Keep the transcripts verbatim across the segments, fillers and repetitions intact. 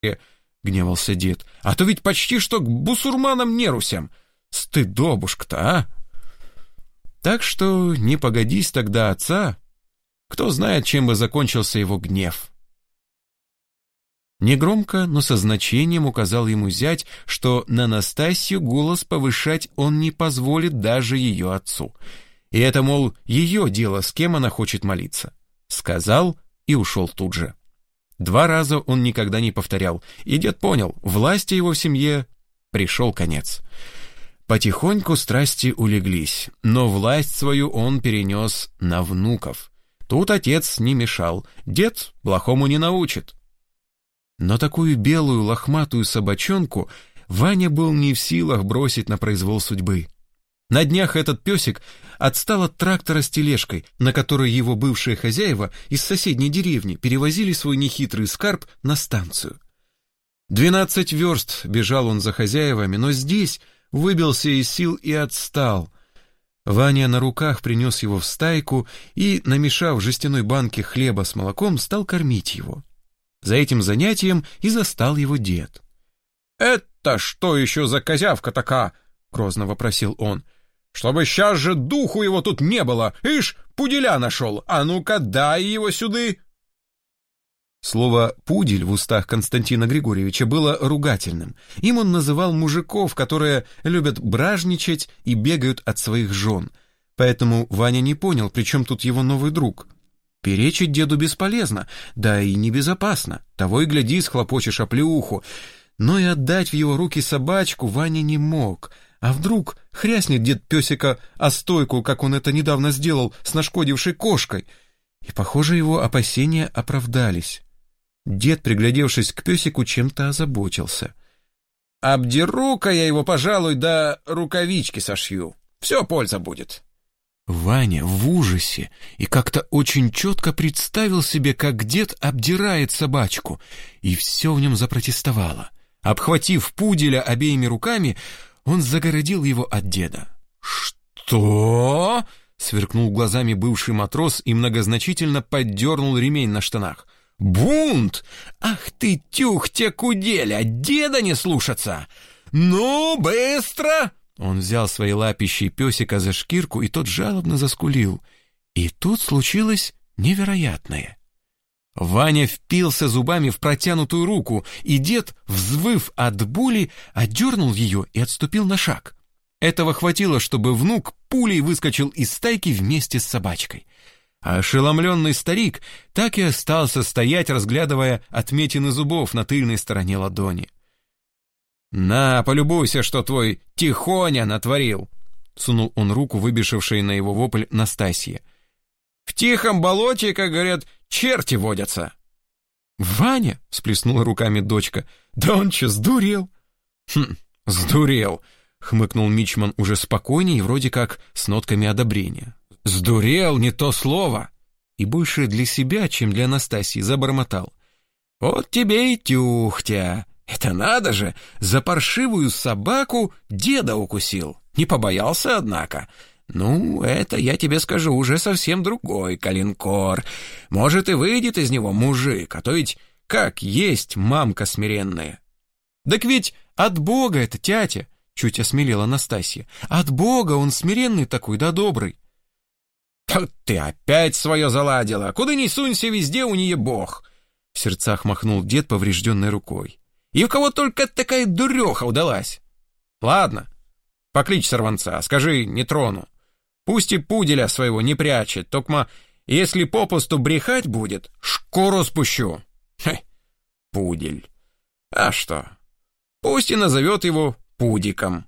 — гневался дед. «А то ведь почти что к бусурманам-нерусям. Стыдобушка-то, а!» Так что не погодись тогда отца, кто знает, чем бы закончился его гнев. Негромко, но со значением указал ему зять, что на Настасью голос повышать он не позволит даже ее отцу. И это, мол, ее дело, с кем она хочет молиться. Сказал и ушел тут же. Два раза он никогда не повторял, и дед понял, власти его в семье пришел конец. Потихоньку страсти улеглись, но власть свою он перенес на внуков. Тут отец не мешал, дед плохому не научит. Но такую белую лохматую собачонку Ваня был не в силах бросить на произвол судьбы. На днях этот песик отстал от трактора с тележкой, на которой его бывшие хозяева из соседней деревни перевозили свой нехитрый скарб на станцию. Двенадцать верст бежал он за хозяевами, но здесь выбился из сил и отстал. Ваня на руках принес его в стайку и, намешав в жестяной банке хлеба с молоком, стал кормить его. За этим занятием и застал его дед. «Это что еще за козявка такая?» — грозно вопросил он. «Чтобы сейчас же духу его тут не было! Ишь, пуделя нашел! А ну-ка, дай его сюды!» Слово «пудель» в устах Константина Григорьевича было ругательным. Им он называл мужиков, которые любят бражничать и бегают от своих жен. Поэтому Ваня не понял, при чем тут его новый друг. Перечить деду бесполезно, да и небезопасно. Того и гляди, схлопочешь оплеуху. Но и отдать в его руки собачку Ваня не мог. А вдруг хряснет дед песика о стойку, как он это недавно сделал с нашкодившей кошкой? И, похоже, его опасения оправдались. Дед, приглядевшись к песику, чем-то озаботился. «Обдеру-ка я его, пожалуй, да рукавички сошью. Все польза будет». Ваня в ужасе и как-то очень четко представил себе, как дед обдирает собачку, и все в нем запротестовало. Обхватив пуделя обеими руками, он загородил его от деда. «Что?» — сверкнул глазами бывший матрос и многозначительно поддернул ремень на штанах. «Бунт! Ах ты, тюхтя куделя, деда не слушаться! Ну, быстро!» Он взял своей лапищей песика за шкирку, и тот жалобно заскулил. И тут случилось невероятное. Ваня впился зубами в протянутую руку, и дед, взвыв от боли, отдернул ее и отступил на шаг. Этого хватило, чтобы внук пулей выскочил из стайки вместе с собачкой. А ошеломленный старик так и остался стоять, разглядывая отметины зубов на тыльной стороне ладони. «На, полюбуйся, что твой Тихоня натворил!» Сунул он руку, выбежавшей на его вопль Настасье. «В тихом болоте, как говорят, черти водятся!» «Ваня!» — всплеснула руками дочка. «Да он че, сдурел?» «Хм, сдурел!» — хмыкнул мичман уже спокойнее и вроде как с нотками одобрения. «Сдурел, не то слово!» И больше для себя, чем для Настасьи, забормотал. «Вот тебе и тюхтя! Это надо же, за паршивую собаку деда укусил. Не побоялся, однако. Ну, это, я тебе скажу, уже совсем другой калинкор. Может, и выйдет из него мужик, а то ведь как есть мамка смиренная». «Так ведь от Бога это, тятя!» — чуть осмелела Настасья. «От Бога он смиренный такой, да добрый». «Тут ты опять свое заладила! Куда ни сунься, везде у нее Бог!» В сердцах махнул дед поврежденной рукой. «И у кого только такая дуреха удалась? Ладно, покличь сорванца, скажи, не трону. Пусть и пуделя своего не прячет, токма, если попусту брехать будет, шкуру спущу». Хе, пудель. А что? Пусть и назовет его Пудиком.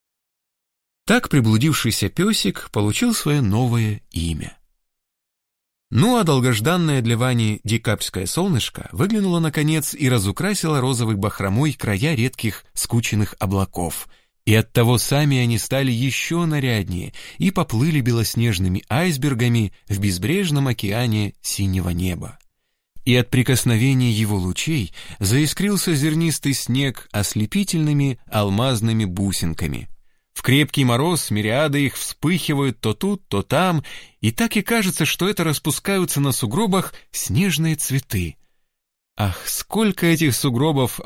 Так приблудившийся песик получил свое новое имя. Ну а долгожданное для Вани декабрьское солнышко выглянуло наконец и разукрасило розовой бахромой края редких скученных облаков. И оттого сами они стали еще наряднее и поплыли белоснежными айсбергами в безбрежном океане синего неба. И от прикосновения его лучей заискрился зернистый снег ослепительными алмазными бусинками. В крепкий мороз мириады их вспыхивают то тут, то там, и так и кажется, что это распускаются на сугробах снежные цветы. Ах, сколько этих сугробов